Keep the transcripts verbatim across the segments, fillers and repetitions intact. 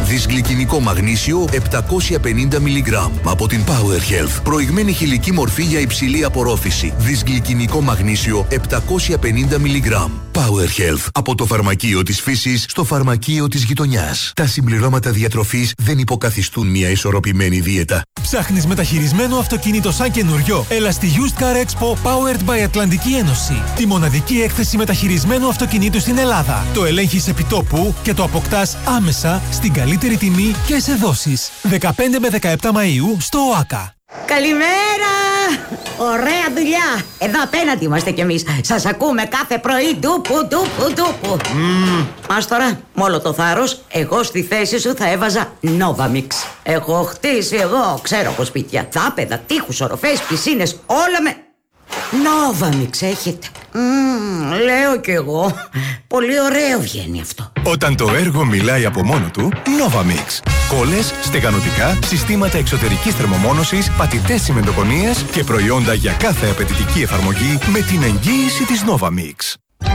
Δυσγλυκινικό μαγνήσιο επτακόσια πενήντα μιλιγκράμμ από την Power Health. Προηγμένη χηλική μορφή για υψηλή απορρόφηση. Δυσγλυκινικό μαγνήσιο επτακόσια πενήντα μιλιγκράμμ. Power Health. Από το φαρμακείο της φύσης στο φαρμακείο της γειτονιάς. Τα συμπληρώματα διατροφής δεν υποκαθιστούν μια ισορροπημένη δίαιτα. Ψάχνεις μεταχειρισμένο αυτοκίνητο σαν καινούριο? Έλα στη Used Car Expo Powered by Ατλαντική Ένωση. Τη μοναδική έκθεση μεταχειρισμένου αυτοκινήτου στην Ελλάδα. Το ελέγχεις επιτόπου και το αποκτάς άμεσα στην καλύτερη τιμή και σε δόσεις. δεκαπέντε με δεκαεπτά Μαΐου στο ΟΑΚΑ. Καλημέρα! Ωραία δουλειά! Εδώ απέναντι είμαστε κι εμείς. Σας ακούμε κάθε πρωί. Ντούπου, ντούπου, ντούπου. Mm. Ας τώρα, με όλο το θάρρος, εγώ στη θέση σου θα έβαζα Novamix. Έχω χτίσει εγώ, ξέρω από σπίτια. Δάπεδα, τείχους, οροφές, πισίνες, όλα με... Novamix έχετε. Mm, λέω κι εγώ. Πολύ ωραίο βγαίνει αυτό. Όταν το έργο μιλάει από μόνο του, Novamix. Κόλλες, στεγανοτικά, συστήματα εξωτερικής θερμομόνωσης, πατητές τσιμεντοκονίες και προϊόντα για κάθε απαιτητική εφαρμογή με την εγγύηση της Novamix.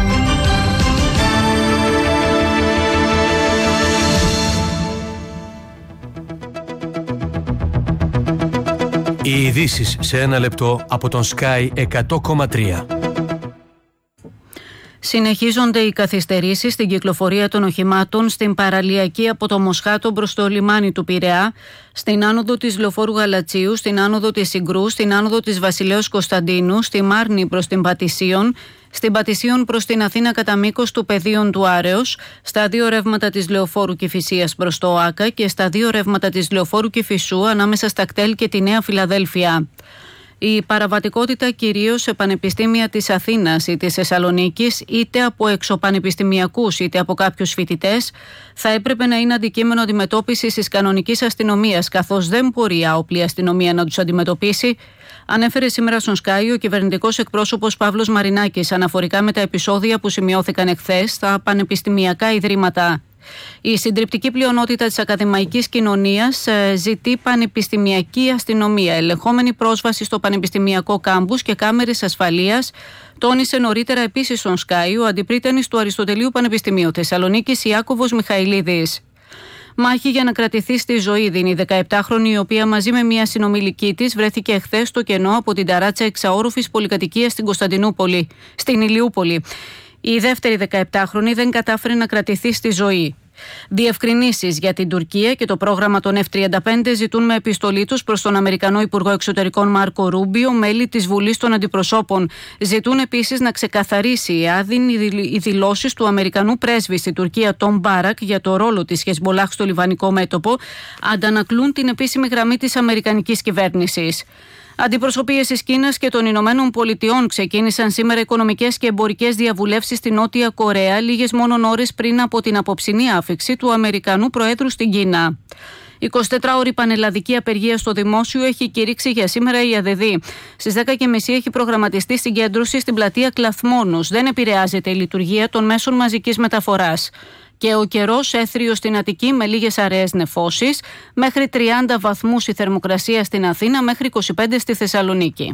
Οι ειδήσεις σε ένα λεπτό από τον Sky εκατό κόμμα τρία. Συνεχίζονται οι καθυστερήσεις στην κυκλοφορία των οχημάτων στην παραλιακή από το Μοσχάτο προς το λιμάνι του Πειραιά, στην άνοδο της Λεωφόρου Γαλατσίου, στην άνοδο της Συγκρού, στην άνοδο της Βασιλέως Κωνσταντίνου, στη Μάρνη προς την Πατησίων, στην Πατησίων προς την Αθήνα κατά μήκος του πεδίων του Άρεως, στα δύο ρεύματα της Λεωφόρου Κηφισίας προς το ΟΑΚΑ και στα δύο ρεύματα της Λεωφόρου Κηφισού ανάμεσα στα ΚΤΕΛ και τη Νέα Φιλαδέλφια. Η παραβατικότητα κυρίως σε πανεπιστήμια της Αθήνας ή της Θεσσαλονίκης, είτε από εξωπανεπιστημιακούς είτε από κάποιους φοιτητές, θα έπρεπε να είναι αντικείμενο αντιμετώπισης της κανονικής αστυνομίας, καθώς δεν μπορεί η άοπλη αστυνομία να τους αντιμετωπίσει, ανέφερε σήμερα στον Sky ο κυβερνητικός εκπρόσωπος Παύλος Μαρινάκης αναφορικά με τα επεισόδια που σημειώθηκαν εχθές στα πανεπιστημιακά ιδρύματα. Η συντριπτική πλειονότητα της ακαδημαϊκής κοινωνίας ζητεί πανεπιστημιακή αστυνομία, ελεγχόμενη πρόσβαση στο πανεπιστημιακό κάμπους και κάμερες ασφαλείας, τόνισε νωρίτερα επίσης στον Sky ο αντιπρίτανης του Αριστοτελείου Πανεπιστημίου Θεσσαλονίκης Ιάκωβος Μιχαηλίδης. Μάχη για να κρατηθεί στη ζωή δίνει η δεκαεπτάχρονη, η οποία μαζί με μια συνομιλική της βρέθηκε εχθές στο κενό από την ταράτσα εξαόροφης πολυκατοικίας στην Κωνσταντινούπολη, στην Ηλιούπολη. Η δεύτερη δεκαεπτάχρονη δεν κατάφερε να κρατηθεί στη ζωή. Διευκρινήσεις για την Τουρκία και το πρόγραμμα των εφ τριάντα πέντε ζητούν με επιστολή τους προς τον Αμερικανό Υπουργό Εξωτερικών Μάρκο Ρούμπιο, μέλη της Βουλής των Αντιπροσώπων. Ζητούν επίσης να ξεκαθαρίσει η άδειν οι δηλώσεις του Αμερικανού πρέσβη στη Τουρκία, Τον Μπάρακ, για το ρόλο της Χεσμολάχ στο λιβανικό μέτωπο, αντανακλούν την επίσημη γραμμή της αμερικανικής κυβέρνησης. Αντιπροσωπείες της Κίνας και των Ηνωμένων Πολιτειών ξεκίνησαν σήμερα οικονομικές και εμπορικές διαβουλεύσεις στη Νότια Κορέα, λίγες μόνον ώρες πριν από την απόψινή άφιξη του Αμερικανού Προέδρου στην Κίνα. εικοσιτετράωρη πανελλαδική απεργία στο δημόσιο έχει κηρύξει για σήμερα η ΑΔΕΔ. Στις δέκα και μισή έχει προγραμματιστεί συγκέντρωση στην πλατεία Κλαθμόνους. Δεν επηρεάζεται η λειτουργία των μέσων μαζικής μεταφοράς. Και ο καιρός έθριος στην Αττική με λίγες αραιές νεφώσεις, μέχρι τριάντα βαθμούς η θερμοκρασία στην Αθήνα, μέχρι είκοσι πέντε στη Θεσσαλονίκη.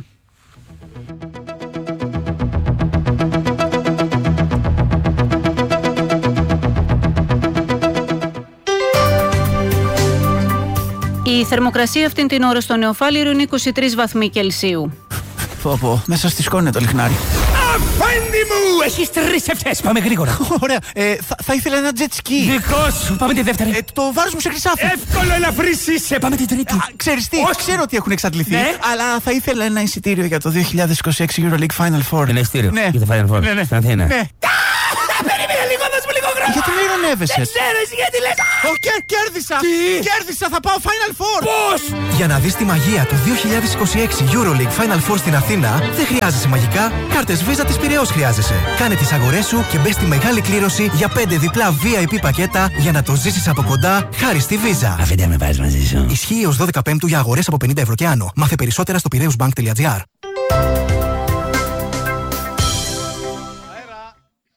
Η θερμοκρασία αυτήν την ώρα στο Νεοφάλιρο είναι είκοσι τρεις βαθμοί Κελσίου. Πω πω, μέσα στη σκόνη το λιχνάρι. Αφέντη μου! Έχεις τρεις ευθές, πάμε γρήγορα. Ωραία, ε, θα, θα ήθελα ένα jet ski. Δικό σου, πάμε τη δεύτερη. Ε, το βάρος μου σε χρυσάφι. Εύκολο ελαφρύς είσαι, πάμε την τρίτη. Α, ξέρεις τι, Όχι. ξέρω ότι έχουν εξαντληθεί, Ναι. αλλά θα ήθελα ένα εισιτήριο για το δύο χιλιάδες είκοσι έξι Euroleague Final Four. Ένα εισιτήριο Ναι. για το Final Four, Ναι, ναι. στην Αθήνα. Ναι. Περίμενε λίγο, δώσ' μου λίγο χρόνο. Γιατί με ειρωνεύεσαι? Δεν ξέρω εσύ γιατί λες. Ω, κέρ, κέρδισα! Τι? Κέρδισα, θα πάω Final Four! Πώς? Για να δεις τη μαγεία του δύο χιλιάδες είκοσι έξι Euroleague Final Four στην Αθήνα, δεν χρειάζεσαι μαγικά, κάρτες Visa της Πειραιώς χρειάζεσαι. Κάνε τις αγορές σου και μπες στη μεγάλη κλήρωση για πέντε διπλά βι άι πι πακέτα για να το ζήσεις από κοντά χάρη στη Visa. Αφέντε με πάρεις μαζί σου. Ισχύει ως δώδεκα Πέμπτου για αγορές από πενήντα ευρώ και άνω. Μάθε περισσότερα στο πειραιώσμπανκ τελεία τζι άρ.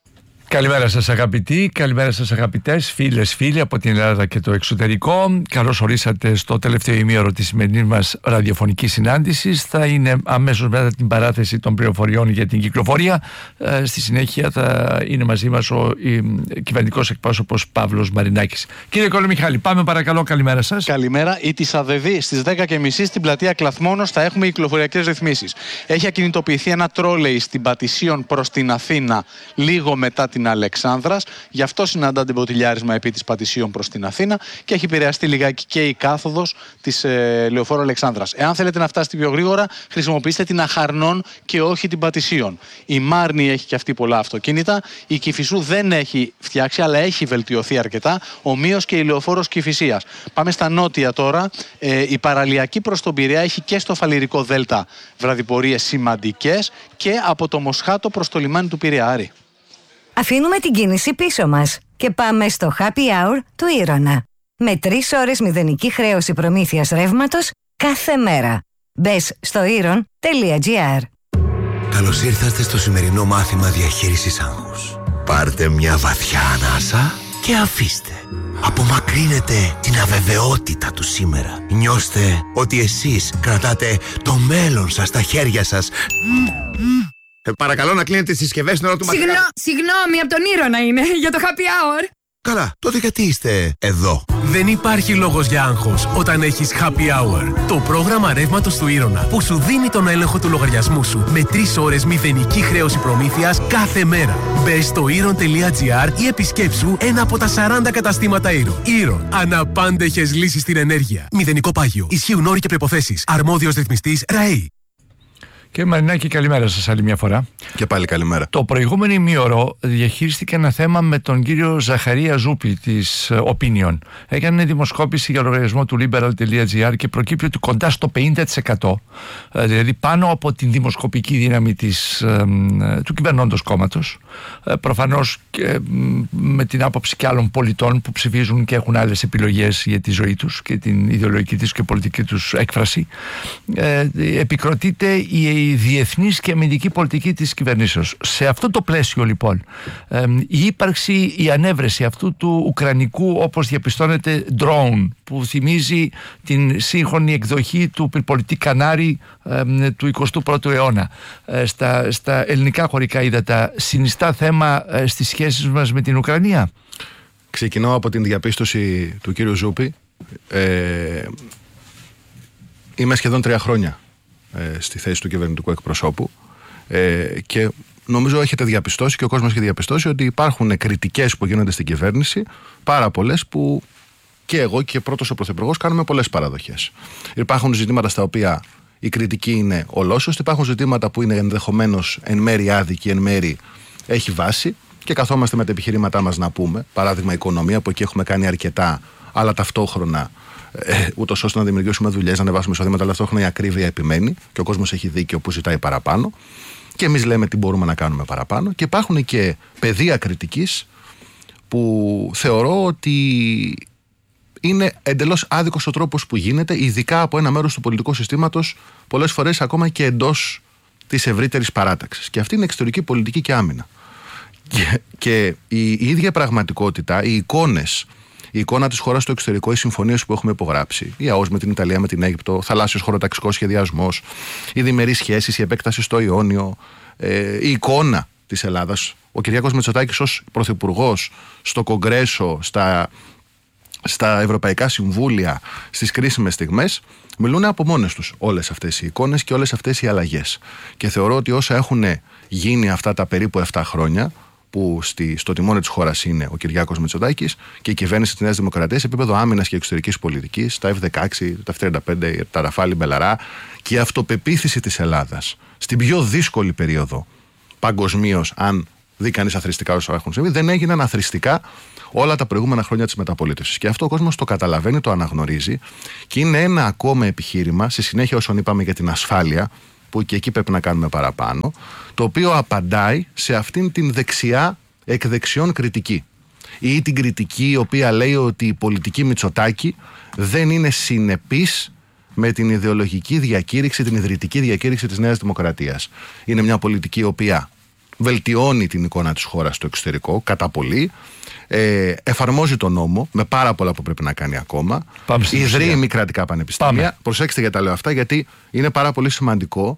Καλημέρα σας αγαπητοί, καλημέρα σας αγαπητές, φίλες, φίλοι από την Ελλάδα και το εξωτερικό. Καλώς ορίσατε στο τελευταίο ημίωρο της σημερινής μας ραδιοφωνικής συνάντησης. Θα είναι αμέσως μετά την παράθεση των πληροφοριών για την κυκλοφορία. Ε, στη συνέχεια θα είναι μαζί μας ο ε, κυβερνητικός εκπρόσωπος Παύλος Μαρινάκης. Κύριε Κολομιχάλη, πάμε παρακαλώ, καλημέρα σας. Καλημέρα. Η της ΑΔΕΔΗ στις δέκα και μισή στην πλατεία Κλαθμόνος θα έχουμε κυκλοφοριακές ρυθμίσεις. Έχει ακινητοποιηθεί ένα τρόλεϊ στην Πατησίων προς την Αθήνα λίγο μετά την Αλεξάνδρας. Γι' αυτό συναντάτε μποτιλιάρισμα επί της Πατησίων προς την Αθήνα και έχει επηρεαστεί λιγάκι και η κάθοδος της ε, Λεωφόρου Αλεξάνδρας. Εάν θέλετε να φτάσετε πιο γρήγορα, χρησιμοποιήστε την Αχαρνών και όχι την Πατησίων. Η Μάρνη έχει και αυτή πολλά αυτοκίνητα. Η Κηφισού δεν έχει φτιάξει, αλλά έχει βελτιωθεί αρκετά. Ομοίως και η Λεωφόρος Κηφισίας. Πάμε στα νότια τώρα. Ε, η παραλιακή προς τον Πειραιά έχει και στο Φαλιρικό Δέλτα βραδιπορίες σημαντικές και από το Μοσχάτο προς το λιμάνι του Πειραιά. Άρη. Αφήνουμε την κίνηση πίσω μας και πάμε στο Happy Hour του Ήρωνα. Με τρεις ώρες μηδενική χρέωση προμήθειας ρεύματος κάθε μέρα. Μπες στο ήρων τελεία τζι άρ. Καλώς ήρθατε στο σημερινό μάθημα διαχείρισης άγχους. Πάρτε μια βαθιά ανάσα και αφήστε. Απομακρύνετε την αβεβαιότητα του σήμερα. Νιώστε ότι εσείς κρατάτε το μέλλον σας στα χέρια σας. Ε, παρακαλώ να κλείνετε τις συσκευές στην ώρα του μαθήματος. Συγγνώ, συγγνώμη, από τον Ήρωνα είναι, για το happy hour. Καλά, τότε γιατί είστε εδώ? Δεν υπάρχει λόγος για άγχος όταν έχεις happy hour. Το πρόγραμμα ρεύματος του Ήρωνα που σου δίνει τον έλεγχο του λογαριασμού σου με τρεις ώρες μηδενική χρέωση προμήθειας κάθε μέρα. Μπες στο ήρων τελεία τζι άρ ή επισκέψου ένα από τα σαράντα καταστήματα Ήρων. Ήρων. Αναπάντεχες λύσεις στην ενέργεια. Μηδενικό πάγιο. Ισχύουν όροι και προϋποθέσεις. Αρμόδιος ρυθμιστής ΡΑΕΗ. Κύριε Μαρινάκη, καλημέρα σας άλλη μια φορά. Και πάλι καλημέρα. Το προηγούμενο ημίωρο διαχείριστηκε ένα θέμα με τον κύριο Ζαχαρία Ζούπη της Opinion. Έκανε δημοσκόπηση για λογαριασμό του liberal τελεία τζι άρ και προκύπτει ότι κοντά στο πενήντα τοις εκατό, δηλαδή πάνω από την δημοσκοπική δύναμη της, του κυβερνώντος κόμματος, προφανώς και με την άποψη και άλλων πολιτών που ψηφίζουν και έχουν άλλες επιλογές για τη ζωή τους και την ιδεολογική τους και πολιτική τους έκφραση, επικροτείται η η διεθνής και αμυντική πολιτική της κυβερνήσεως. Σε αυτό το πλαίσιο λοιπόν η ύπαρξη, η ανέβρεση αυτού του ουκρανικού, όπως διαπιστώνεται, drone που θυμίζει την σύγχρονη εκδοχή του πυρπολιτή Κανάρι του εικοστού πρώτου αιώνα στα, στα ελληνικά χωρικά ύδατα, συνιστά θέμα στις σχέσεις μας με την Ουκρανία? Ξεκινώ από την διαπίστωση του κύριου Ζούπη. Ε, είμαι σχεδόν τρία χρόνια στη θέση του κυβερνητικού εκπροσώπου ε, και νομίζω έχετε διαπιστώσει και ο κόσμος έχει διαπιστώσει ότι υπάρχουν κριτικές που γίνονται στην κυβέρνηση, πάρα πολλές, που και εγώ και πρώτος ο Πρωθυπουργός κάνουμε πολλές παραδοχές. Υπάρχουν ζητήματα στα οποία η κριτική είναι ολόσωστη, υπάρχουν ζητήματα που είναι ενδεχομένως εν μέρει άδικη, εν μέρει έχει βάση και καθόμαστε με τα επιχειρήματά μας να πούμε, παράδειγμα οικονομία που εκεί έχουμε κάνει αρκετά, αλλά ταυτόχρονα Ε, ούτως ώστε να δημιουργήσουμε δουλειές, να ανεβάσουμε εισοδήματα, αλλά ταυτόχρονα η ακρίβεια επιμένει και ο κόσμος έχει δίκιο που ζητάει παραπάνω. Και εμείς λέμε τι μπορούμε να κάνουμε παραπάνω. Και υπάρχουν και πεδία κριτικής που θεωρώ ότι είναι εντελώς άδικος ο τρόπος που γίνεται, ειδικά από ένα μέρος του πολιτικού συστήματος, πολλές φορές ακόμα και εντός της ευρύτερης παράταξης. Και αυτή είναι εξωτερική πολιτική και άμυνα. Και, και η, η ίδια πραγματικότητα, οι εικόνες. Η εικόνα της χώρας στο εξωτερικό, οι συμφωνίες που έχουμε υπογράψει, η ΑΟΣ με την Ιταλία, με την Αίγυπτο, θαλάσσιος χωροταξικός σχεδιασμός, οι διμερείς σχέσεις, η επέκταση στο Ιόνιο, ε, η εικόνα της Ελλάδας. Ο Κυριάκος Μητσοτάκης ως πρωθυπουργός στο Κογκρέσο, στα, στα Ευρωπαϊκά Συμβούλια, στις κρίσιμες στιγμές, μιλούν από μόνες τους όλες αυτές οι εικόνες και όλες αυτές οι αλλαγές. Και θεωρώ ότι όσα έχουν γίνει αυτά τα περίπου επτά χρόνια, που στη, στο τιμόνι της χώρας είναι ο Κυριάκος Μητσοτάκης και η κυβέρνηση της Νέας Δημοκρατίας σε επίπεδο άμυνας και εξωτερικής πολιτικής, τα εφ δεκαέξι, τα εφ τριάντα πέντε, τα Ραφάλι Μπελαρά, και η αυτοπεποίθηση της Ελλάδας στην πιο δύσκολη περίοδο παγκοσμίως, αν δει κανείς αθροιστικά όσα έχουν συμβεί, δεν έγιναν αθροιστικά όλα τα προηγούμενα χρόνια της μεταπολίτευσης. Και αυτό ο κόσμος το καταλαβαίνει, το αναγνωρίζει και είναι ένα ακόμα επιχείρημα, στη συνέχεια όσων είπαμε για την ασφάλεια, που και εκεί πρέπει να κάνουμε παραπάνω, το οποίο απαντάει σε αυτήν την δεξιά εκ δεξιών κριτική. Ή την κριτική η οποία λέει ότι η πολιτική Μητσοτάκη δεν είναι συνεπής με την ιδεολογική διακήρυξη, την ιδρυτική διακήρυξη της Νέας Δημοκρατίας. Είναι μια πολιτική η οποία βελτιώνει την εικόνα της χώρας στο εξωτερικό κατά πολύ. Ε, εφαρμόζει τον νόμο με πάρα πολλά που πρέπει να κάνει ακόμα. Ιδρύει μη κρατικά πανεπιστήμια. Πάμε. Προσέξτε γιατί τα λέω αυτά, γιατί είναι πάρα πολύ σημαντικό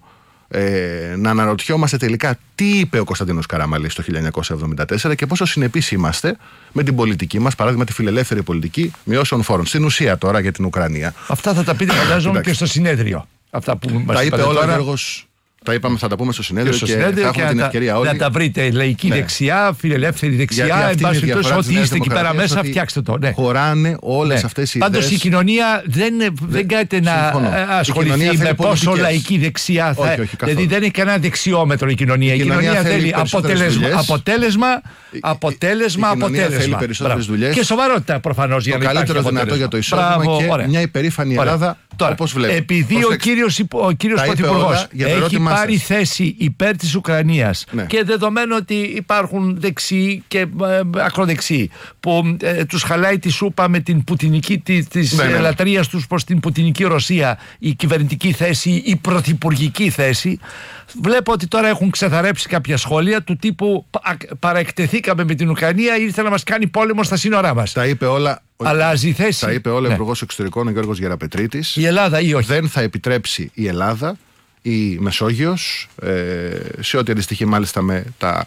ε, να αναρωτιόμαστε τελικά τι είπε ο Κωνσταντίνος Καραμανλής το χίλια εννιακόσια εβδομήντα τέσσερα και πόσο συνεπείς είμαστε με την πολιτική μας, παράδειγμα τη φιλελεύθερη πολιτική μειώσεων φόρων. Στην ουσία τώρα για την Ουκρανία. Αυτά θα τα πείτε, φαντάζομαι, και στο συνέδριο. Αυτά που μας τα είπε όλα ο τώρα... Γιώργος. Τα είπαμε, θα τα πούμε στο συνέδριο και, στο και συνέδριο θα έχουμε και την να ευκαιρία τα, όλοι. Να τα βρείτε λαϊκή ναι. δεξιά, φιλελεύθερη δεξιά, εν πάση περιπτώσει, ό,τι είστε εκεί πέρα μέσα, φτιάξτε το. Ναι. Χωράνε όλες ναι. αυτές οι ιδέες. Πάντως η κοινωνία δεν, ναι. δεν κάθεται να ασχοληθεί με πόσο λαϊκή δεξιά θα είναι. Δηλαδή δεν είναι κανένα δεξιόμετρο η κοινωνία. Η κοινωνία θέλει αποτέλεσμα, αποτέλεσμα, αποτέλεσμα. Και σοβαρότητα προφανώς για να υπάρχει αποτέλεσμα. Το καλύτερο δυνατό για το εισόδημα και μια υπερήφανη Ελλάδα. Όπως βλέπω. Επειδή ο κύριος, ο κύριος Πρωθυπουργός έχει πάρει σας. θέση υπέρ της Ουκρανίας ναι. και δεδομένου ότι υπάρχουν δεξιοί και ε, ακροδεξιοί που ε, τους χαλάει τη σούπα με την πουτινική της, της ναι, ναι. λατρείας τους προς την πουτινική Ρωσία, η κυβερνητική θέση, η πρωθυπουργική θέση, βλέπω ότι τώρα έχουν ξεθαρέψει κάποια σχόλια του τύπου παραεκτεθήκαμε με την Ουκρανία, ήρθε να μας κάνει πόλεμο στα σύνορά μας. Τα είπε όλα. Αλλάζει η θέση. Τα είπε όλα ο ναι. Υπουργός Εξωτερικών, ο Γιώργος Γεραπετρίτης. Η Ελλάδα ή όχι. Δεν θα επιτρέψει η Ελλάδα, η Μεσόγειος, ε, σε ό,τι αντιστοιχεί μάλιστα με τα,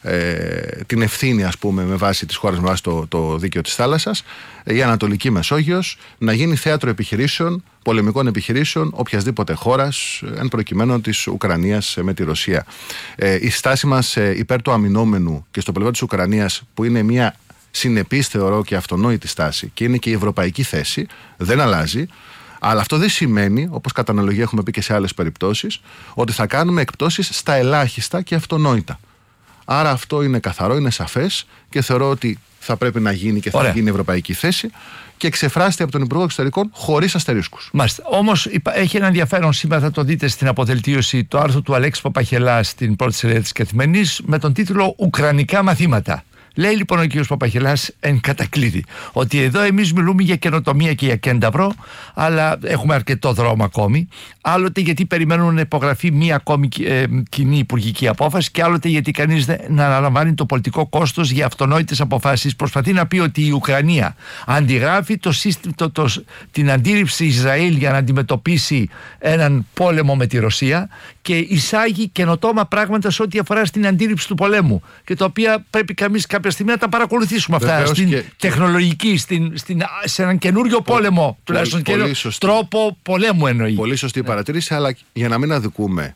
ε, την ευθύνη, ας πούμε, με βάση τις χώρες, με βάση το, το δίκαιο της θάλασσας, η Ανατολική Μεσόγειος να γίνει θέατρο επιχειρήσεων, πολεμικών επιχειρήσεων οποιασδήποτε χώρας, εν προκειμένου της Ουκρανίας με τη Ρωσία. Ε, η στάση μας ε, υπέρ του αμυνόμενου και στο πλευρό της Ουκρανίας, που είναι μια συνεπής, θεωρώ, και αυτονόητη στάση και είναι και η ευρωπαϊκή θέση, δεν αλλάζει. Αλλά αυτό δεν σημαίνει, όπως κατά αναλογία έχουμε πει και σε άλλες περιπτώσεις, ότι θα κάνουμε εκπτώσεις στα ελάχιστα και αυτονόητα. Άρα αυτό είναι καθαρό, είναι σαφές και θεωρώ ότι θα πρέπει να γίνει και θα Ωραία. γίνει η ευρωπαϊκή θέση και εξεφράζεται από τον Υπουργό Εξωτερικών χωρίς αστερίσκους. Μάλιστα. Όμως έχει ένα ενδιαφέρον σήμερα, θα το δείτε στην αποδελτίωση, το άρθρο του Αλέξη Παπαχελά στην πρώτη σελίδα της Καθημερινής με τον τίτλο «Ουκρανικά μαθήματα». Λέει λοιπόν ο κ. Παπαχελάς εν κατακλείδη ότι εδώ εμείς μιλούμε για καινοτομία και για κένταυρο, αλλά έχουμε αρκετό δρόμο ακόμη. Άλλοτε γιατί περιμένουν να υπογραφεί μία ακόμη ε, κοινή υπουργική απόφαση, και άλλοτε γιατί κανείς δεν αναλαμβάνει το πολιτικό κόστος για αυτονόητες αποφάσεις. Προσπαθεί να πει ότι η Ουκρανία αντιγράφει το σύστημα, το, το, την αντίληψη Ισραήλ για να αντιμετωπίσει έναν πόλεμο με τη Ρωσία και εισάγει καινοτόμα πράγματα σε ό,τι αφορά στην αντίληψη του πολέμου, και τα οποία πρέπει καμίς κάποια στιγμή να τα παρακολουθήσουμε αυτά. Βεβαίως στην και, τεχνολογική, στην, στην, σε έναν καινούριο πο, πόλεμο, τουλάχιστον και τρόπο πολέμου εννοεί. Πολύ σωστή ναι. παρατήρηση, αλλά για να μην αδικούμε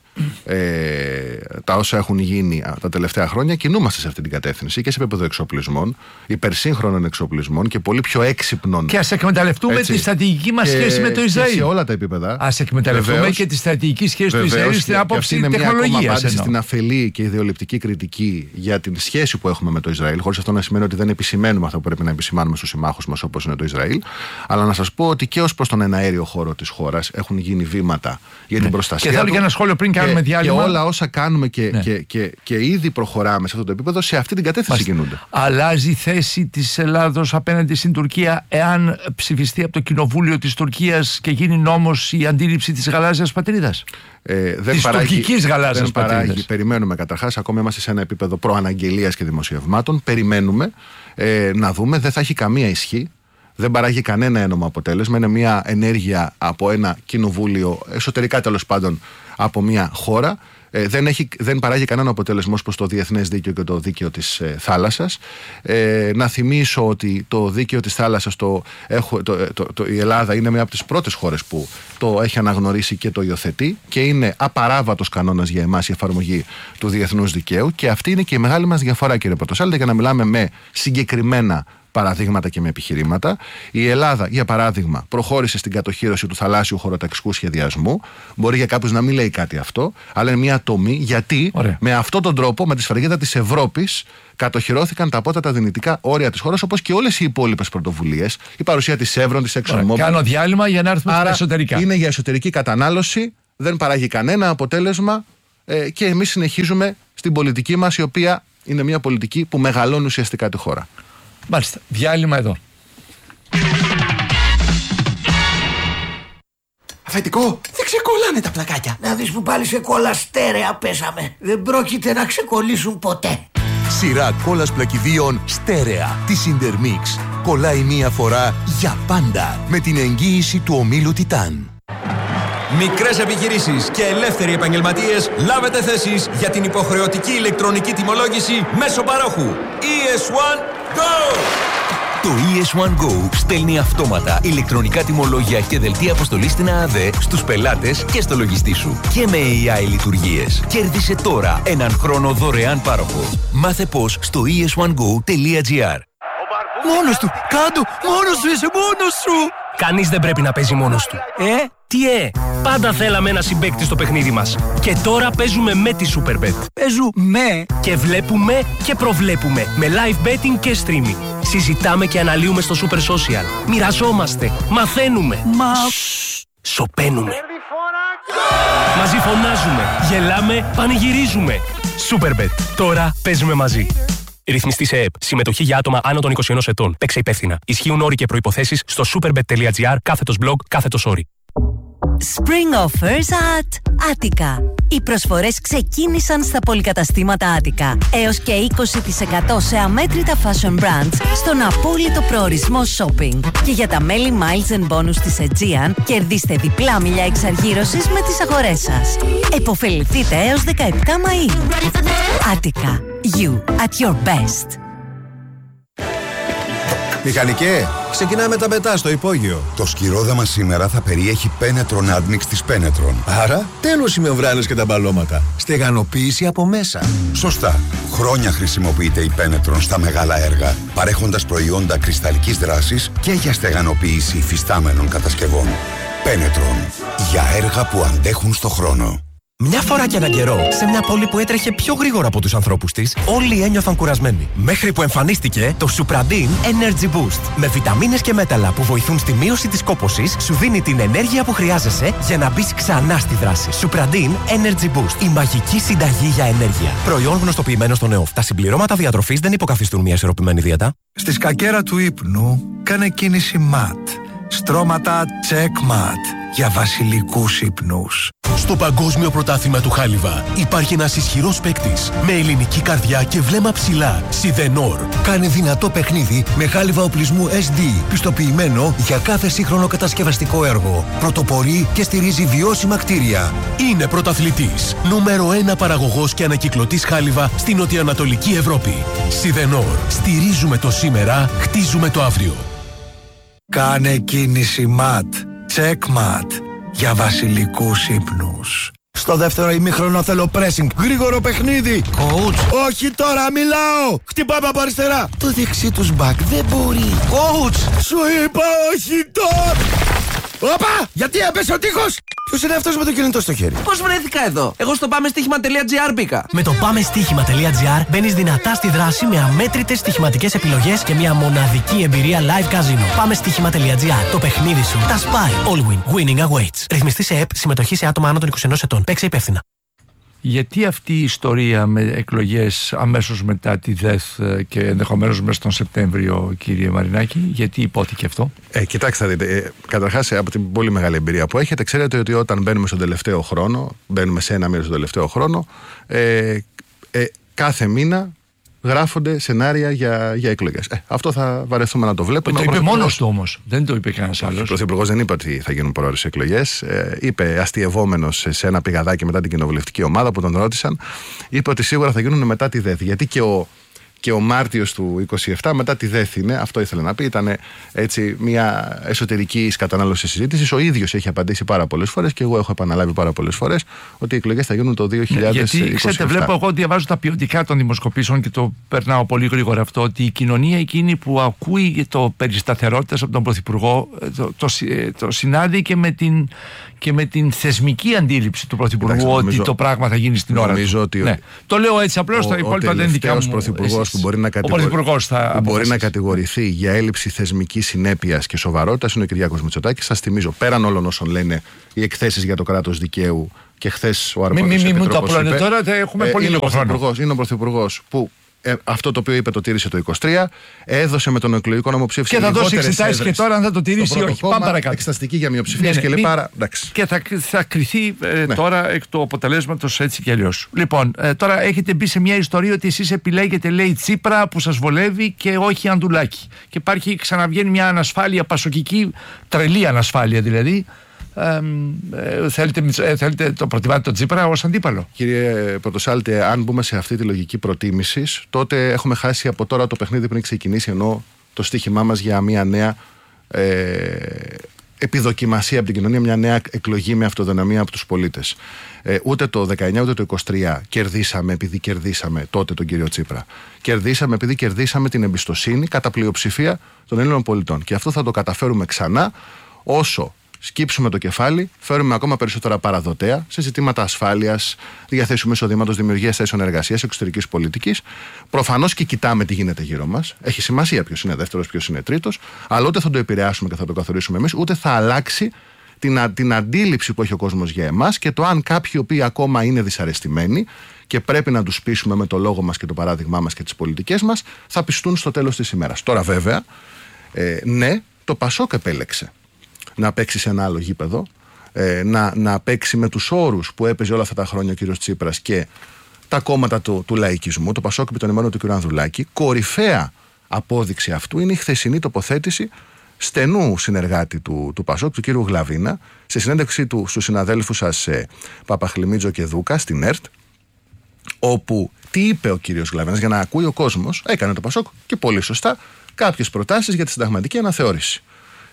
ε, τα όσα έχουν γίνει τα τελευταία χρόνια, κινούμαστε σε αυτή την κατεύθυνση και σε επίπεδο εξοπλισμών, υπερσύγχρονων εξοπλισμών και πολύ πιο έξυπνων. Και ας εκμεταλλευτούμε έτσι, τη στρατηγική μας σχέση με το Ισραήλ. Σε όλα τα επίπεδα. Ας εκμεταλλευτούμε Βεβαίως, και τη στρατηγική σχέση του Ισραήλ στην άποψη τεχνολογίας. Στην αφελή και ιδεολειπτική κριτική για την σχέση που έχουμε με το Ισραήλ, χωρίς αυτό να σημαίνει ότι δεν επισημαίνουμε αυτό που πρέπει να επισημάνουμε στους συμμάχους μας, όπως είναι το Ισραήλ. Αλλά να σας πω ότι και ως προς τον εναέριο χώρο της χώρας έχουν γίνει βήματα για την ναι. προστασία. Και θέλω και ένα σχόλιο πριν κάνουμε διάλειμμα. Και όλα όσα κάνουμε και, ναι. και, και, και ήδη προχωράμε σε αυτό το επίπεδο, σε αυτή την κατεύθυνση Μάλιστα. κινούνται. Αλλάζει η θέση της Ελλάδος απέναντι στην Τουρκία εάν ψηφιστεί από το Κοινοβούλιο της Τουρκίας και γίνει νόμος η αντίληψη της γαλάζιας πατρίδας. Ε, δεν της παράγει, τουρκικής γαλάζιας δεν πατρίδας. Παράγει, περιμένουμε καταρχάς, ακόμα είμαστε σε ένα επίπεδο προαναγγελίας και δημοσιευμάτων. Περιμένουμε ε, να δούμε, δεν θα έχει καμία ισχύ. Δεν παράγει κανένα ένομο αποτέλεσμα. Είναι μια ενέργεια από ένα κοινοβούλιο, εσωτερικά τέλος πάντων από μια χώρα. Ε, δεν, έχει, δεν παράγει κανένα αποτέλεσμα προς το διεθνές δίκαιο και το δίκαιο της ε, θάλασσας. Ε, να θυμίσω ότι το δίκαιο της θάλασσας, το, έχω, το, το, το, η Ελλάδα είναι μια από τις πρώτες χώρες που το έχει αναγνωρίσει και το υιοθετεί και είναι απαράβατος κανόνας για εμάς η εφαρμογή του διεθνούς δικαίου, και αυτή είναι και η μεγάλη μας διαφορά, κύριε Πρωτοσάλτη, για να μιλάμε με συγκεκριμένα παραδείγματα και με επιχειρήματα. Η Ελλάδα, για παράδειγμα, προχώρησε στην κατοχύρωση του θαλάσσιου χωροταξικού σχεδιασμού. Μπορεί για κάποιους να μην λέει κάτι αυτό, αλλά είναι μια τομή, γιατί Ωραία. με αυτόν τον τρόπο, με τη σφραγίδα της Ευρώπης, κατοχυρώθηκαν τα απότατα δυνητικά όρια της χώρας, όπως και όλες οι υπόλοιπες πρωτοβουλίες. Η παρουσία της Chevron, της ExxonMobil. Κάνω διάλειμμα για να έρθουμε στα εσωτερικά. Είναι για εσωτερική κατανάλωση, δεν παράγει κανένα αποτέλεσμα ε, και εμείς συνεχίζουμε στην πολιτική μας, η οποία είναι μια πολιτική που μεγαλώνει ουσιαστικά τη χώρα. Μάλιστα, διάλειμμα εδώ. Αφεντικό, δεν ξεκολλάνε τα πλακάκια. Να δεις που πάλι σε κόλλα στέρεα πέσαμε. Δεν πρόκειται να ξεκολλήσουν ποτέ. Σειρά κόλλας πλακιδίων στέρεα της Intermix. Κολλάει μία φορά για πάντα με την εγγύηση του ομίλου Τιτάν. Μικρές επιχειρήσεις και ελεύθεροι επαγγελματίες λάβετε θέσεις για την υποχρεωτική ηλεκτρονική τιμολόγηση μέσω παρόχου. ι ες ουάν Go! Το ι ες ουάν Go στέλνει αυτόματα ηλεκτρονικά τιμολόγια και δελτία αποστολής στην ΑΑΔΕ στους πελάτες και στο λογιστή σου. Και με έι άι λειτουργίες. Κέρδισε τώρα έναν χρόνο δωρεάν πάροχο. Μάθε πώς στο ι ες ουάν γκο τελεία τζι άρ. Μόνος του! Κάντο! Μόνος σου είσαι! Μόνος σου! Κανείς δεν πρέπει να παίζει μόνος του. Ε? Τι ε? Πάντα θέλαμε ένα συμπαίκτη στο παιχνίδι μας. Και τώρα παίζουμε με τη Superbet. Παίζουμε! Και βλέπουμε και προβλέπουμε. Με live betting και streaming. Συζητάμε και αναλύουμε στο Super Social. Μοιραζόμαστε. Μαθαίνουμε. Μα... Σοπαίνουμε. Μαζί φωνάζουμε. Γελάμε. Πανηγυρίζουμε. Superbet. Τώρα παίζουμε μαζί. Ρυθμιστή σε ΕΕΠ. Συμμετοχή για άτομα άνω των είκοσι ενός ετών. Παίξε υπεύθυνα. Ισχύουν όροι και προϋποθέσεις στο superbet τελεία τζι άρ κάθετος blog κάθετος όροι. Spring offers at Attica. Οι προσφορές ξεκίνησαν στα πολυκαταστήματα Attica. Έως και είκοσι τοις εκατό σε αμέτρητα fashion brands στον απόλυτο προορισμό shopping. Και για τα μέλη Miles and Bonus της Aegean κερδίστε διπλά μιλιά εξαργύρωσης με τις αγορές σας. Εποφεληθείτε έως δεκαεπτά Μαΐου. Attica. You at your best. Μηχανικέ, ξεκινάμε τα πετά στο υπόγειο. Το σκυρόδαμα σήμερα θα περιέχει Penetron Admix της Penetron. Άρα, τέλος οι μεμβράνες και τα μπαλώματα. Στεγανοποίηση από μέσα. Σωστά. Χρόνια χρησιμοποιείται η Penetron στα μεγάλα έργα, παρέχοντας προϊόντα κρυσταλλικής δράσης και για στεγανοποίηση υφιστάμενων κατασκευών. Penetron. Για έργα που αντέχουν στο χρόνο. Μια φορά και έναν καιρό, σε μια πόλη που έτρεχε πιο γρήγορα από τους ανθρώπους της, όλοι ένιωθαν κουρασμένοι. Μέχρι που εμφανίστηκε το Supradin Energy Boost. Με βιταμίνες και μέταλλα που βοηθούν στη μείωση της κόπωσης, σου δίνει την ενέργεια που χρειάζεσαι για να μπεις ξανά στη δράση. Supradin Energy Boost. Η μαγική συνταγή για ενέργεια. Προϊόν γνωστοποιημένο στον ΕΟΦ. Τα συμπληρώματα διατροφής δεν υποκαθιστούν μια ισορροπημένη δίαιτα. Στη σκακέρα του ύπνου, κάνε κίνηση ματ. Στρώματα checkmat για βασιλικούς ύπνους. Στο Παγκόσμιο Πρωτάθλημα του Χάλιβα υπάρχει ένας ισχυρός παίκτης με ελληνική καρδιά και βλέμμα ψηλά. Σιδενόρ. Κάνει δυνατό παιχνίδι με χάλιβα οπλισμού ες ντι, πιστοποιημένο για κάθε σύγχρονο κατασκευαστικό έργο. Πρωτοπορεί και στηρίζει βιώσιμα κτίρια. Είναι πρωταθλητής. Νούμερο ένα παραγωγός και ανακυκλωτής χάλιβα στην νοτιοανατολική Ευρώπη. Σιδενόρ. Στηρίζουμε το σήμερα, χτίζουμε το αύριο. Κάνε κίνηση ματ. Checkmat για βασιλικούς ύπνους. Στο δεύτερο ημίχρονο θέλω pressing. Γρήγορο παιχνίδι. Coach. Όχι τώρα, μιλάω. Χτυπάμε από αριστερά. Το δεξί τους μπακ δεν μπορεί. Coach. Σου είπα όχι τώρα. Όπα! Γιατί έπεσε ο τείχος! Ποιος είναι αυτός με το κινητό στο χέρι? Πώς βρέθηκα εδώ? Εγώ στο πάμε στοίχημα τελεία τζι άρ μπήκα. Με το πάμε στοίχημα τελεία τζι άρ μπαίνεις δυνατά στη δράση με αμέτρητες στοιχηματικές επιλογές και μια μοναδική εμπειρία live casino. Πάμε στοίχημα τελεία τζι άρ. Το παιχνίδι σου τα σπάει. All win. Winning awaits. Ρυθμιστή σε ΕΠ. Συμμετοχή σε άτομα άνω των είκοσι ενός ετών. Παίξε υπεύθυνα. Γιατί αυτή η ιστορία με εκλογές αμέσως μετά τη ΔΕΘ και ενδεχομένως μέσα στον Σεπτέμβριο, κύριε Μαρινάκη, γιατί υπόθηκε αυτό? Ε, κοιτάξτε, δείτε, ε, καταρχάς από την πολύ μεγάλη εμπειρία που έχετε, ξέρετε ότι όταν μπαίνουμε στον τελευταίο χρόνο, μπαίνουμε σε ένα μήνα στον τελευταίο χρόνο, ε, ε, κάθε μήνα γράφονται σενάρια για, για εκλογές. Ε, αυτό θα βαρεθούμε να το βλέπουμε. Το είπε μόνος του όμως, δεν το είπε κανένας άλλος. Ο Πρωθυπουργός δεν είπε ότι θα γίνουν προώρες εκλογές. Ε, είπε αστειευόμενος σε ένα πηγαδάκι μετά την κοινοβουλευτική ομάδα που τον ρώτησαν, είπε ότι σίγουρα θα γίνουν μετά τη ΔΕΘ. Γιατί και ο, και ο Μάρτιος του είκοσι επτά μετά τη ΔΕΘ είναι, αυτό ήθελε να πει, ήταν έτσι μια εσωτερική κατανάλωση συζήτηση. Ο ίδιος έχει απαντήσει πάρα πολλές φορές και εγώ έχω επαναλάβει πάρα πολλές φορές ότι οι εκλογές θα γίνουν το δύο χιλιάδες είκοσι επτά. Γιατί ξέρετε, βλέπω εγώ, διαβάζω τα ποιοτικά των δημοσκοπήσεων και το περνάω πολύ γρήγορα αυτό, ότι η κοινωνία εκείνη που ακούει το περί σταθερότητας από τον Πρωθυπουργό το, το, το συνάδει και με την. και με την θεσμική αντίληψη του Πρωθυπουργού. Κοιτάξτε, ότι νομίζω, το πράγμα θα γίνει στην ώρα του. Ότι ναι. Το λέω έτσι απλώς, τα υπόλοιπα δεν είναι δικά μου. Πρωθυπουργός που μπορεί να, κατηγορη... θα που μπορεί να κατηγορηθεί για έλλειψη θεσμικής συνέπειας και σοβαρότητας είναι ο Κυριάκος Μητσοτάκης. Σας θυμίζω, πέραν όλων όσων λένε οι εκθέσεις για το κράτος δικαίου και χθες ο αρμόδιος επιτρόπος. Μην μου το απλώνετε τώρα, έχουμε ε, πολύ λίγο χρόνο. Είναι ο Πρωθυπουργός που Ε, αυτό το οποίο είπε το τήρησε το είκοσι τρία, έδωσε με τον εκλογικό νόμο ψήφιση. Και θα δώσει εξετάσεις και τώρα αν θα το τηρήσει ή όχι. Πάμε παρακάτω. Εξεταστική για μειοψηφίες ναι, ναι, και λέει πάρα. Εντάξει. Και θα, θα κριθεί ε, ναι. τώρα εκ του αποτελέσματος έτσι κι αλλιώς. Λοιπόν, ε, τώρα έχετε μπει σε μια ιστορία ότι εσείς επιλέγετε, λέει, Τσίπρα που σας βολεύει και όχι Ανδουλάκη. Και υπάρχει, ξαναβγαίνει μια ανασφάλεια πασοκική, τρελή ανασφάλεια δηλαδή. Ε, ε, θέλετε, ε, θέλετε το προτιμάτε τον Τσίπρα ως αντίπαλο? Κύριε Πρωτοσάλτε, αν μπούμε σε αυτή τη λογική προτίμησης, τότε έχουμε χάσει από τώρα το παιχνίδι πριν ξεκινήσει, ενώ το στοίχημά μας για μια νέα ε, επιδοκιμασία από την κοινωνία, μια νέα εκλογή με αυτοδυναμία από τους πολίτες. Ε, ούτε το δεκαεννιά ούτε το είκοσι τρία κερδίσαμε επειδή κερδίσαμε τότε τον κύριο Τσίπρα. Κερδίσαμε επειδή κερδίσαμε την εμπιστοσύνη κατά πλειοψηφία των Ελλήνων πολιτών. Και αυτό θα το καταφέρουμε ξανά όσο σκύψουμε το κεφάλι, φέρουμε ακόμα περισσότερα παραδοτέα σε ζητήματα ασφάλειας, διαθέσιμου εισοδήματος, δημιουργίας θέσεων εργασίας, εξωτερικής πολιτικής. Προφανώς και κοιτάμε τι γίνεται γύρω μας. Έχει σημασία ποιος είναι δεύτερος, ποιος είναι τρίτος, αλλά ούτε θα το επηρεάσουμε και θα το καθορίσουμε εμείς, ούτε θα αλλάξει την, την αντίληψη που έχει ο κόσμος για εμάς και το αν κάποιοι οι οποίοι ακόμα είναι δυσαρεστημένοι και πρέπει να τους πείσουμε με το λόγο μας και το παράδειγμά μας και τις πολιτικές μας, θα πιστούν στο τέλος της ημέρας. Τώρα, βέβαια, ε, ναι, το Πασόκ επέλεξε να παίξει σε ένα άλλο γήπεδο, ε, να, να παίξει με τους όρους που έπαιζε όλα αυτά τα χρόνια ο κύριος Τσίπρας και τα κόμματα του, του λαϊκισμού, το Πασόκ επί των ημέρων του κ. Ανδρουλάκη. Κορυφαία απόδειξη αυτού είναι η χθεσινή τοποθέτηση στενού συνεργάτη του, του Πασόκ, του κ. Γλαβίνα, σε συνέντευξή του στους συναδέλφους σας ε, Παπαχλημίτζο και Δούκα στην ΕΡΤ, όπου τι είπε ο κ. Γλαβίνας, για να ακούει ο κόσμος, έκανε το Πασόκ και πολύ σωστά κάποιες προτάσεις για τη συνταγματική αναθεώρηση.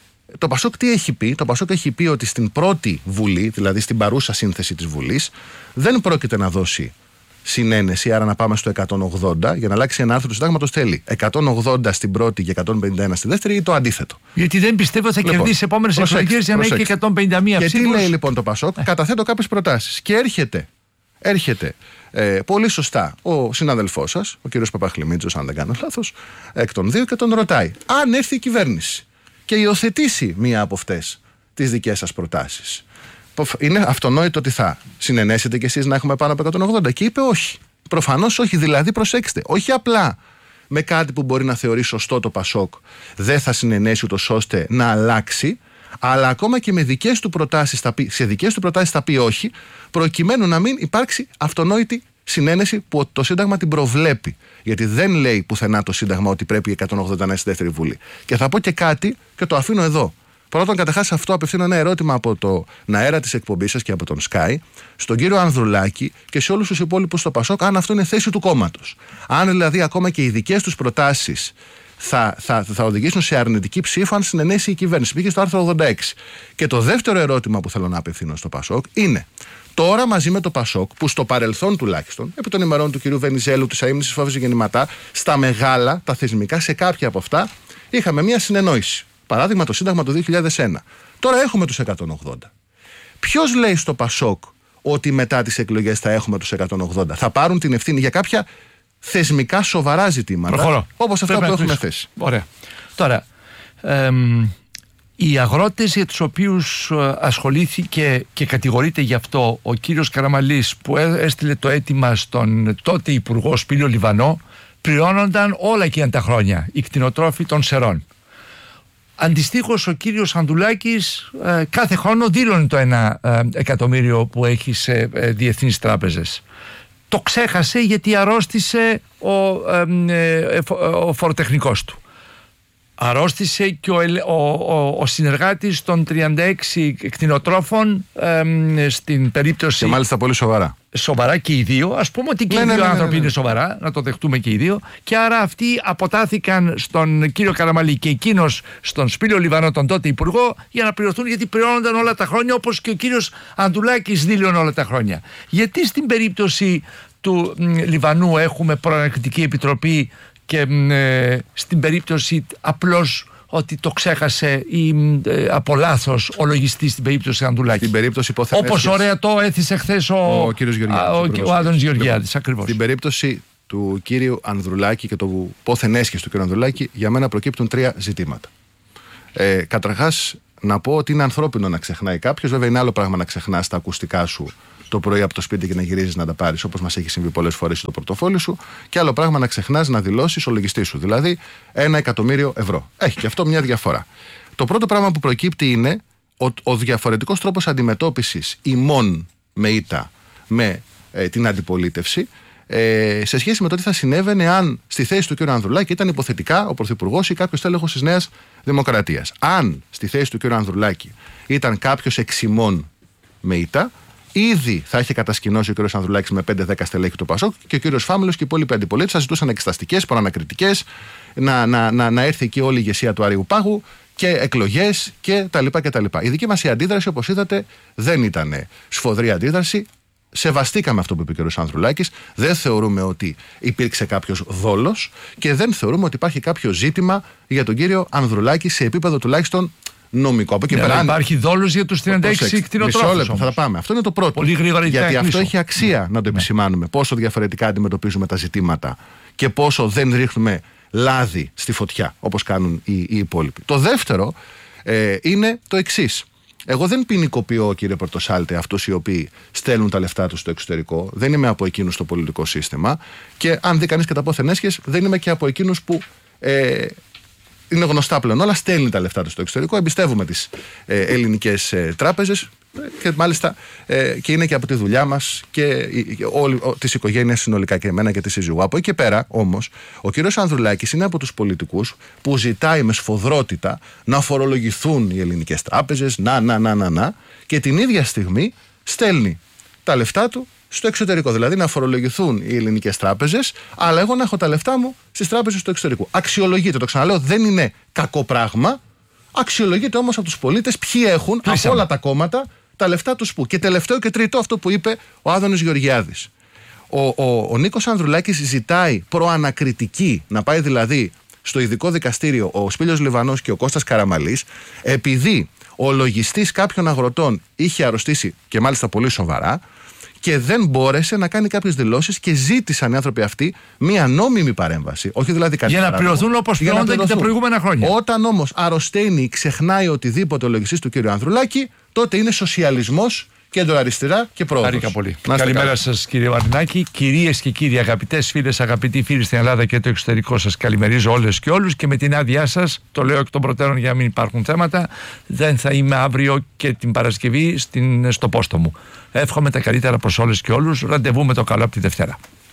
Το Πασόκ τι έχει πει? Το Πασόκ έχει πει ότι στην πρώτη Βουλή, δηλαδή στην παρούσα σύνθεση της Βουλής, δεν πρόκειται να δώσει συνένεση, άρα να πάμε στο εκατόν ογδόντα για να αλλάξει ένα άρθρο του συντάγματος. Θέλει εκατόν ογδόντα στην πρώτη και εκατόν πενήντα ένα στη δεύτερη ή το αντίθετο. Γιατί δεν πιστεύω θα λοιπόν, κερδίσει επόμενες εκλογές για να έχει και εκατόν πενήντα μία ψήφους. Και τι λέει λοιπόν το Πασόκ? Ε. Καταθέτω κάποιες προτάσεις. Και έρχεται, έρχεται ε, πολύ σωστά ο συνάδελφός σας, ο κύριος Παπαχλημίτσος, αν δεν κάνω λάθος, εκ των δύο και τον ρωτάει αν έρθει η κυβέρνηση και υιοθετήσει μία από αυτές τις δικές σας προτάσεις, είναι αυτονόητο ότι θα συνενέσετε κι εσείς να έχουμε πάνω από εκατόν ογδόντα? Και είπε όχι. Προφανώς όχι. Δηλαδή, προσέξτε, όχι απλά με κάτι που μπορεί να θεωρεί σωστό το Πασόκ δεν θα συνενέσει ούτως ώστε να αλλάξει, αλλά ακόμα και με δικές του προτάσεις θα πει, σε δικές του προτάσεις θα πει όχι, προκειμένου να μην υπάρξει αυτονόητη συνένεση που το Σύνταγμα την προβλέπει. Γιατί δεν λέει πουθενά το Σύνταγμα ότι πρέπει η εκατόν ογδόντα να είναι στη δεύτερη Βουλή. Και θα πω και κάτι και το αφήνω εδώ. Πρώτον, καταρχάς, αυτό απευθύνω ένα ερώτημα από τον αέρα της εκπομπής σας και από τον Sky, στον κύριο Ανδρουλάκη και σε όλους τους υπόλοιπους στο Πασόκ, αν αυτό είναι θέση του κόμματος. Αν δηλαδή ακόμα και οι δικές τους προτάσεις θα, θα, θα οδηγήσουν σε αρνητική ψήφο, αν συνενέσει η κυβέρνηση. Πήγε στο άρθρο ογδόντα έξι. Και το δεύτερο ερώτημα που θέλω να απευθύνω στο Πασόκ είναι. Τώρα μαζί με το Πασόκ, που στο παρελθόν τουλάχιστον, επί των ημερών του κυρίου Βενιζέλου, της αείμνησης φόβης γεννηματά, στα μεγάλα, τα θεσμικά, σε κάποια από αυτά, είχαμε μια συνεννόηση. Παράδειγμα το Σύνταγμα του δύο χιλιάδες ένα. Τώρα έχουμε τους εκατόν ογδόντα. Ποιος λέει στο Πασόκ ότι μετά τις εκλογές θα έχουμε τους εκατόν ογδόντα? Θα πάρουν την ευθύνη για κάποια θεσμικά σοβαρά ζητήματα. Προχωρώ. Όπως αυτά Πρέπει που έχουμε θέσει. Ωραία. Τώρα, εμ, οι αγρότες για τους οποίους ασχολήθηκε και κατηγορείται γι' αυτό ο κύριος Καραμαλής, που έστειλε το αίτημα στον τότε Υπουργό Σπύριο Λιβανό, πληρώνονταν όλα εκείνα τα χρόνια οι κτηνοτρόφοι των Σερών. Αντιστοίχως ο κύριος Ανδουλάκης ε, κάθε χρόνο δήλωνε το ένα ε, εκατομμύριο που έχει σε ε, διεθνείς τράπεζες. Το ξέχασε γιατί αρρώστησε ο, ε, ε, ο φοροτεχνικός του. Αρρώστησε και ο, ο, ο, ο συνεργάτης των τριάντα έξι κτηνοτρόφων ε, στην περίπτωση... Και μάλιστα πολύ σοβαρά. Σοβαρά και οι δύο. Ας πούμε ότι και ναι, οι δύο ναι, ναι, άνθρωποι ναι, ναι. είναι σοβαρά, να το δεχτούμε και οι δύο. Και άρα αυτοί αποτάθηκαν στον κύριο Καραμαλή και εκείνος στον Σπύριο Λιβανό, τον τότε υπουργό, για να πληρωθούν, γιατί πληρώνονταν όλα τα χρόνια, όπως και ο κύριος Ανδουλάκης δήλωνε όλα τα χρόνια. Γιατί στην περίπτωση του μ, Λιβανού έχουμε προανακριτική επιτροπή και ε, στην περίπτωση απλώς ότι το ξέχασε ή ε, από λάθος ο λογιστής στην περίπτωση Ανδουλάκη? Στην περίπτωση όπως ωραία το έθισε χθες ο, ο κύριος Γεωργιάδης. Ο, ο, ο Άδωνης Γεωργιάδης, ακριβώς. Στην περίπτωση του κύριου Ανδρουλάκη και του πόθεν έσχεσης του κύριου Ανδρουλάκη, για μένα προκύπτουν τρία ζητήματα. Ε, καταρχάς, να πω ότι είναι ανθρώπινο να ξεχνάει κάποιος. Βέβαια, είναι άλλο πράγμα να ξεχνάς τα ακουστικά σου το πρωί από το σπίτι και να γυρίζεις να τα πάρεις, όπως μας έχει συμβεί πολλές φορές στο πορτοφόλι σου. Και άλλο πράγμα να ξεχνάς να δηλώσεις ο λογιστής σου. Δηλαδή ένα εκατομμύριο ευρώ. Έχει και αυτό μια διαφορά. Το πρώτο πράγμα που προκύπτει είναι ο, ο διαφορετικός τρόπος αντιμετώπισης ημών με ήττα με ε, την αντιπολίτευση. Ε, σε σχέση με το τι θα συνέβαινε αν στη θέση του κ. Ανδρουλάκη ήταν υποθετικά ο Πρωθυπουργός ή κάποιος τέλεχος της Νέας Δημοκρατίας. Αν στη θέση του κ. Ανδρουλάκη ήταν κάποιος εξημών με ήττα, ήδη θα είχε κατασκηνώσει ο κ. Ανδρουλάκης με πέντε δέκα στελέχη του ΠΑΣΟΚ και ο κ. Φάμελος και οι υπόλοιποι αντιπολίτες θα ζητούσαν εξεταστικές, προανακριτικές, να, να, να, να έρθει εκεί όλη η ηγεσία του Άριου Πάγου και εκλογές και τα λοιπά και τα λοιπά. Η δική μας η αντίδραση, όπως είδατε, δεν ήταν σφοδρή αντίδραση. Σεβαστήκαμε αυτό που είπε ο κ. Ανδρουλάκης. Δεν θεωρούμε ότι υπήρξε κάποιος δόλος και δεν θεωρούμε ότι υπάρχει κάποιο ζήτημα για τον κύριο Ανδρουλάκη σε επίπεδο τουλάχιστον νομικό. Από εκεί ναι, πέρα, υπάρχει δόλος για τους τριάντα έξι κτηνοτρόφους. Μισό λεπτό, θα τα πάμε. Αυτό είναι το πρώτο. Πολύ γρήγορα, γιατί αυτό κλείσω. έχει αξία ναι. να το επισημάνουμε. Ναι. Πόσο διαφορετικά αντιμετωπίζουμε τα ζητήματα και πόσο δεν ρίχνουμε λάδι στη φωτιά όπως κάνουν οι, οι υπόλοιποι. Το δεύτερο ε, είναι το εξής. Εγώ δεν ποινικοποιώ, κύριε Πορτοσάλτε, αυτούς οι οποίοι στέλνουν τα λεφτά τους στο εξωτερικό. Δεν είμαι από εκείνους στο πολιτικό σύστημα. Και αν δει κανείς και τα πόθεν έσχες, δεν είμαι και από εκείνους που ε, είναι γνωστά πλέον όλα. Στέλνει τα λεφτά τους στο εξωτερικό. Εμπιστεύουμε τις ε, ελληνικές ε, τράπεζες και μάλιστα ε, και είναι και από τη δουλειά μας και όλη της οικογένειας συνολικά και εμένα και τη σύζυγου. Από εκεί και πέρα όμως, ο κύριος Ανδρουλάκης είναι από τους πολιτικούς που ζητάει με σφοδρότητα να φορολογηθούν οι ελληνικές τράπεζες, να, να, να, να, να, και την ίδια στιγμή στέλνει τα λεφτά του στο εξωτερικό. Δηλαδή να φορολογηθούν οι ελληνικές τράπεζες, αλλά εγώ να έχω τα λεφτά μου στις τράπεζες του εξωτερικού. Αξιολογείται, το ξαναλέω, δεν είναι κακό πράγμα. Αξιολογείται όμως από τους πολίτες ποιοι έχουν Πλήσαμε. από όλα τα κόμματα τα λεφτά τους που. Και τελευταίο και τρίτο, αυτό που είπε ο Άδωνης Γεωργιάδης. Ο, ο, ο Νίκος Ανδρουλάκης ζητάει προανακριτική, να πάει δηλαδή στο ειδικό δικαστήριο ο Σπήλιος Λιβανός και ο Κώστας Καραμαλής, επειδή ο λογιστής κάποιων αγροτών είχε αρρωστήσει και μάλιστα πολύ σοβαρά και δεν μπόρεσε να κάνει κάποιες δηλώσεις και ζήτησαν οι άνθρωποι αυτοί μία νόμιμη παρέμβαση. Όχι δηλαδή κάτι για να πληρωθούν όπως πληρώνονται και τα προηγούμενα χρόνια. Όταν όμως αρρωσταίνει ή ξεχνάει οτιδήποτε ο λογιστής του κ. Ανδρουλάκη, τότε είναι σοσιαλισμός, κέντρο αριστερά και πρόοδος. Χάρηκα πολύ. Καλημέρα σας, κύριε Μαρινάκη. Κυρίες και κύριοι, αγαπητές φίλες, αγαπητοί φίλοι στην Ελλάδα και το εξωτερικό, σας καλημερίζω όλες και όλους και με την άδειά σας, το λέω εκ των προτέρων για να μην υπάρχουν θέματα, δεν θα είμαι αύριο και την Παρασκευή στην, στο πόστο μου. Εύχομαι τα καλύτερα προς όλες και όλους. Ραντεβού με το καλό από τη Δευτέρα.